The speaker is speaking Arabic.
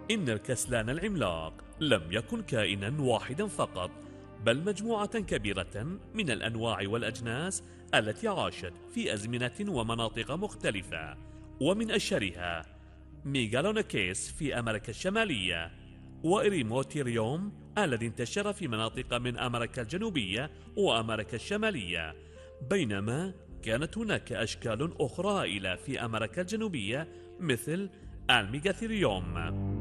إن الكسلان العملاق لم يكن كائنا واحدا فقط، بل مجموعة كبيرة من الأنواع والأجناس التي عاشت في أزمنة ومناطق مختلفة، ومن أشهرها ميغالونيكيس في أمريكا الشمالية، وإريموتيريوم الذي انتشر في مناطق من أمريكا الجنوبية وأمريكا الشمالية، بينما كانت هناك أشكال أخرى إلى في أمريكا الجنوبية مثل الميغاثيريوم.